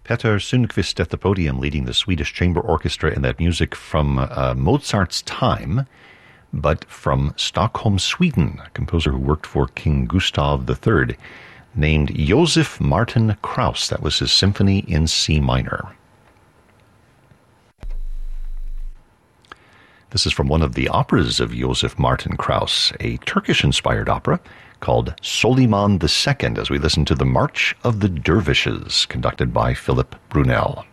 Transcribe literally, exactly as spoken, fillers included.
Peter Sundqvist at the podium leading the Swedish Chamber Orchestra in that music from uh, Mozart's time, but from Stockholm, Sweden, a composer who worked for King Gustav the Third, named Josef Martin Krauss. That was his symphony in C minor. This is from one of the operas of Josef Martin Krauss, a Turkish-inspired opera called Soliman the Second, as we listen to the March of the Dervishes, conducted by Philip Brunel.